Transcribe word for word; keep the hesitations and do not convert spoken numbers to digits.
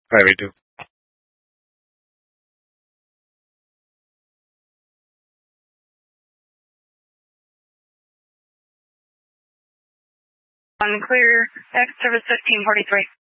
five eight two. Unclear, X service fifteen forty-three.